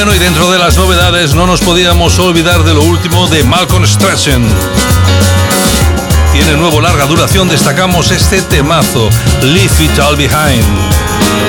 Bueno, y dentro de las novedades no nos podíamos olvidar de lo último de Malcolm Strachan. Tiene nuevo larga duración, destacamos este temazo, Leave It All Behind.